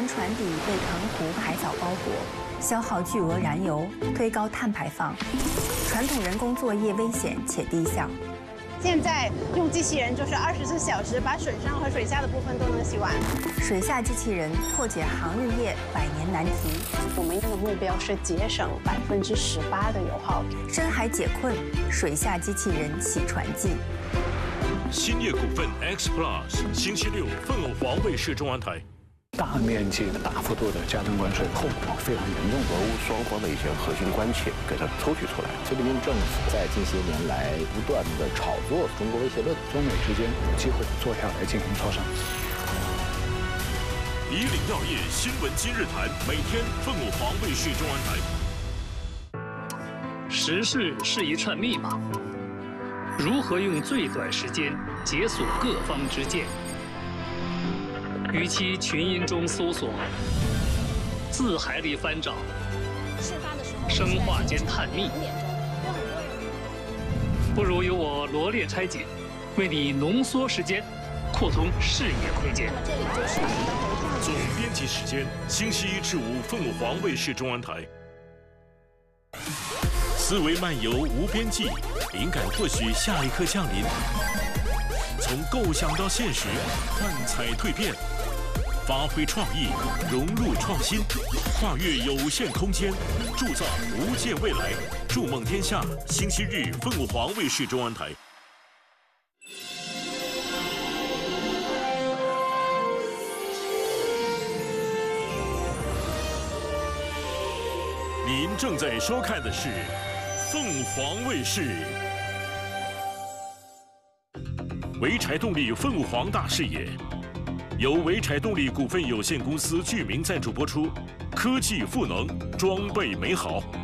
轮船底被藤壶、海藻包裹，消耗巨额燃油，推高碳排放。传统人工作业危险且低效。 现在用机器人就是24小时把水上和水下的部分都能洗完。 水下机器人破解航日业100年难题。 我们的目标是节省18%的油耗。 深海解困，水下机器人洗船记。 兴业股份 X Plus 星期六凤凰卫视中文台。 大面积的、大幅度的加征关税，后果非常严重。 俄乌双方的一些核心关切给它抽取出来。 菲律宾政府在近些年来不断的炒作中国威胁论， 中美之间有机会坐下来进行磋商。 以岭药业新闻今日谈，每天凤凰卫视中文台。 时事是一串密码，如何用最短时间解锁各方之见？与其群音中搜索，字海里翻找，生化间探秘，不如由我罗列拆解，为你浓缩时间，扩充视野空间。 总编辑时间：星期一至五，凤凰卫视中文台。思维漫游无边际，灵感或许下一刻降临。从构想到现实，幻彩蜕变。发挥创意，融入创新，跨越有限空间，铸造无限未来。筑梦天下，星期日凤凰卫视中文台。您正在收看的是凤凰卫视。潍柴动力凤凰大视野。由潍柴动力股份有限公司具名赞助播出，科技赋能，装备美好。